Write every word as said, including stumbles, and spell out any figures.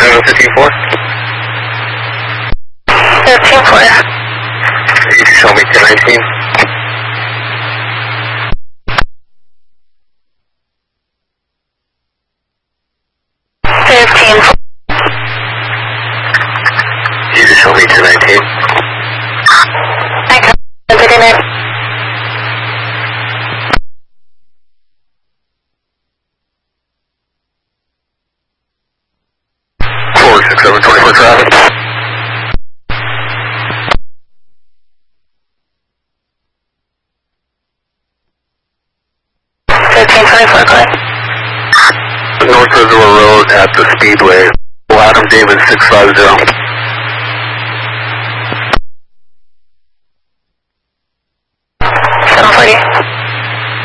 seven fifteen four. fifteen four. You can show me two nineteen. fifteen four. You can show me two nineteen. I can visit in it. four six seven twenty-four traffic. fifteen twenty-four, go ahead. North Reservoir Road at the Speedway. Adam David six five zero.